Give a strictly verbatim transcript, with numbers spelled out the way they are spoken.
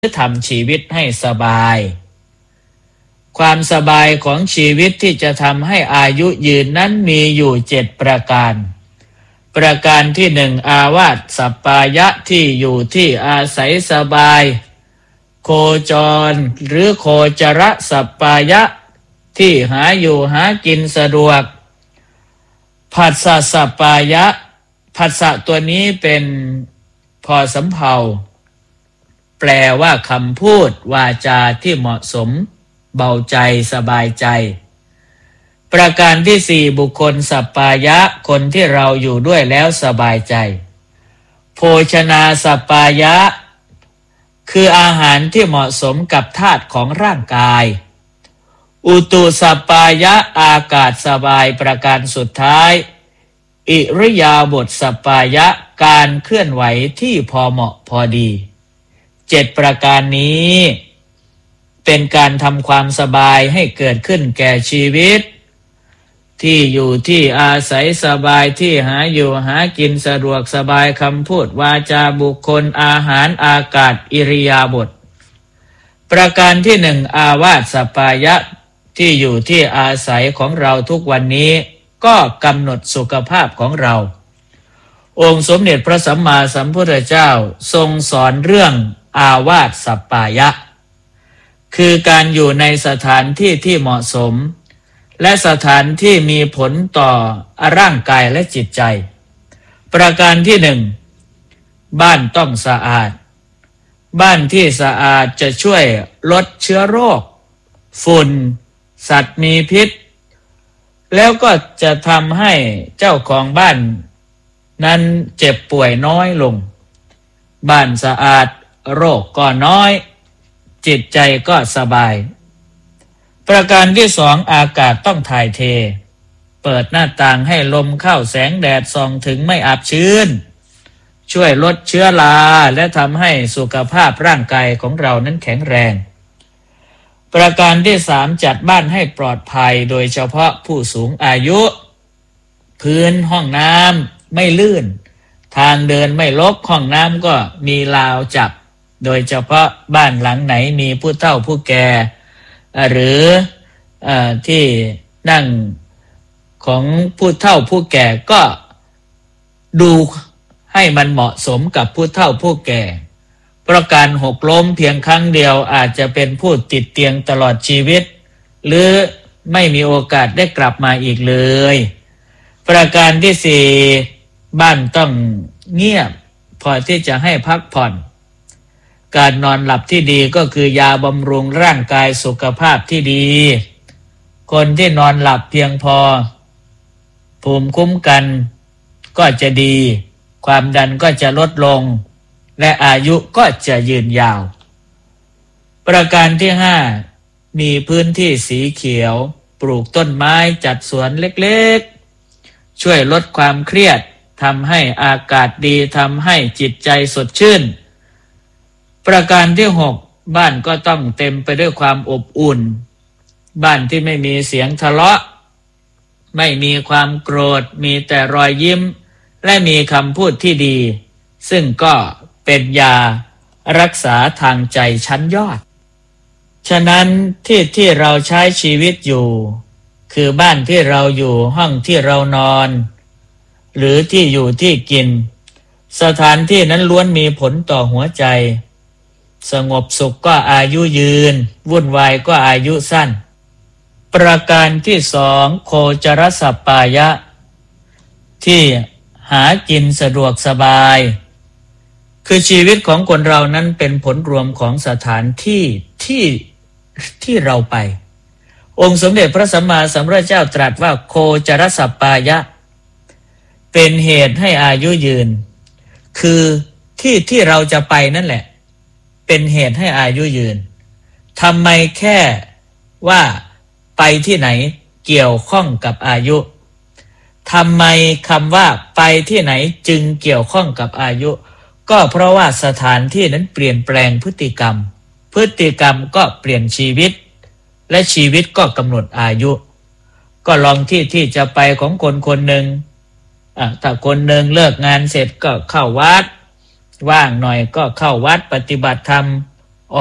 ทำชีวิตให้สบายความสบายของชีวิตที่จะทำให้อายุยืนนั้นมีอยู่เจ็ดประการประการที่หนึ่งอาวาสสัปปายะที่อยู่ที่อาศัยสบายโคจรหรือโคจรสัปปายะที่หาอยู่หากินสะดวกผัสสะสัปปายะผัสสะตัวนี้เป็นพอสำเภาแปลว่าคำพูดวาจาที่เหมาะสมเบาใจสบายใจประการที่สี่บุคคลสัปปายะคนที่เราอยู่ด้วยแล้วสบายใจโภชนาสัปปายะคืออาหารที่เหมาะสมกับธาตุของร่างกายอุตุสัปปายะอากาศสบายประการสุดท้ายอิริยาบถสัปปายะการเคลื่อนไหวที่พอเหมาะพอดีเจ็ดประการนี้เป็นการทำความสบายให้เกิดขึ้นแก่ชีวิตที่อยู่ที่อาศัยสบายที่หาอยู่หากินสะดวกสบายคำพูดวาจาบุคคลอาหารอากาศอิริยาบถประการที่หนึ่งอาวาสสัปปายะที่อยู่ที่อาศัยของเราทุกวันนี้ก็กำหนดสุขภาพของเราองค์สมเด็จพระสัมมาสัมพุทธเจ้าทรงสอนเรื่องอาวาสสัปปายะคือการอยู่ในสถานที่ที่เหมาะสมและสถานที่มีผลต่อร่างกายและจิตใจประการที่หนึ่งบ้านต้องสะอาดบ้านที่สะอาดจะช่วยลดเชื้อโรคฝุ่นสัตว์มีพิษแล้วก็จะทำให้เจ้าของบ้านนั้นเจ็บป่วยน้อยลงบ้านสะอาดโรคก็น้อยจิตใจก็สบายประการที่สองอากาศต้องถ่ายเทเปิดหน้าต่างให้ลมเข้าแสงแดดส่องถึงไม่อับชื้นช่วยลดเชื้อราและทำให้สุขภาพร่างกายของเรานั้นแข็งแรงประการที่สามจัดบ้านให้ปลอดภัยโดยเฉพาะผู้สูงอายุพื้นห้องน้ำไม่ลื่นทางเดินไม่รกห้องน้ำก็มีราวจับโดยเฉพาะบ้านหลังไหนมีผู้เฒ่าผู้แก่หรือที่นั่งของผู้เฒ่าผู้แก่ก็ดูให้มันเหมาะสมกับผู้เฒ่าผู้แก่เพราะการหกล้มเพียงครั้งเดียวอาจจะเป็นผู้ติดเตียงตลอดชีวิตหรือไม่มีโอกาสได้กลับมาอีกเลยประการที่สี่บ้านต้องเงียบพอที่จะให้พักผ่อนการนอนหลับที่ดีก็คือยาบำรุงร่างกายสุขภาพที่ดีคนที่นอนหลับเพียงพอภูมิคุ้มกันก็จะดีความดันก็จะลดลงและอายุก็จะยืนยาวประการที่ห้ามีพื้นที่สีเขียวปลูกต้นไม้จัดสวนเล็กๆช่วยลดความเครียดทำให้อากาศดีทำให้จิตใจสดชื่นประการที่หกบ้านก็ต้องเต็มไปด้วยความอบอุ่นบ้านที่ไม่มีเสียงทะเลาะไม่มีความโกรธมีแต่รอยยิ้มและมีคำพูดที่ดีซึ่งก็เป็นยารักษาทางใจชั้นยอดฉะนั้นที่ที่เราใช้ชีวิตอยู่คือบ้านที่เราอยู่ห้องที่เรานอนหรือที่อยู่ที่กินสถานที่นั้นล้วนมีผลต่อหัวใจสงบสุขก็อายุยืนวุ่นวายก็อายุสั้นประการที่สองโคจรสัปปายะที่หากินสะดวกสบายคือชีวิตของคนเรานั้นเป็นผลรวมของสถานที่ที่ที่เราไปองค์สมเด็จพระสัมมาสัมพุทธเจ้าตรัสว่าโคจรสัปปายะเป็นเหตุให้อายุยืนคือที่ที่เราจะไปนั่นแหละเป็นเหตุให้อายุยืนทำไมแค่ว่าไปที่ไหนเกี่ยวข้องกับอายุทำไมคำว่าไปที่ไหนจึงเกี่ยวข้องกับอายุก็เพราะว่าสถานที่นั้นเปลี่ยนแปลงพฤติกรรมพฤติกรรมก็เปลี่ยนชีวิตและชีวิตก็กำหนดอายุก็ลองที่ที่จะไปของคนคนหนึ่งถ้าคนหนึ่งเลิกงานเสร็จก็เข้าวัดว่างหน่อยก็เข้าวัดปฏิบัติธรรม